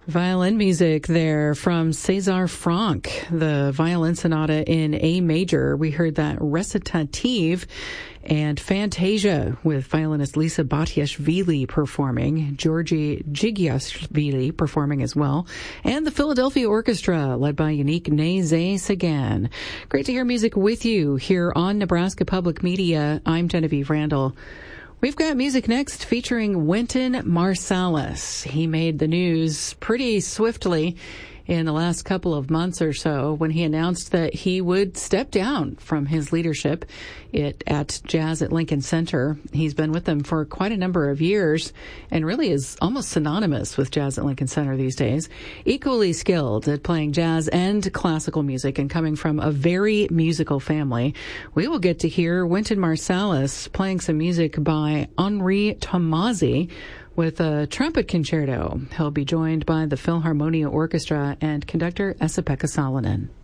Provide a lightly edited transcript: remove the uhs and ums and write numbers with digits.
Violin music there from César Franck, the violin sonata in A major. We heard that recitative and Fantasia with violinist Lisa Batiashvili performing, Georgi Gigiashvili performing as well, and the Philadelphia Orchestra led by Yannick Nézet-Séguin. Great to hear music with you here on Nebraska Public Media. I'm Genevieve Randall. We've got music next featuring Wynton Marsalis. He made the news pretty swiftly in the last couple of months or so when he announced that he would step down from his leadership at Jazz at Lincoln Center. He's been with them for quite a number of years and really is almost synonymous with Jazz at Lincoln Center these days. Equally skilled at playing jazz and classical music and coming from a very musical family. We will get to hear Wynton Marsalis playing some music by Henri Tomasi with a trumpet concerto. He'll be joined by the Philharmonia Orchestra and conductor Esa-Pekka Salonen.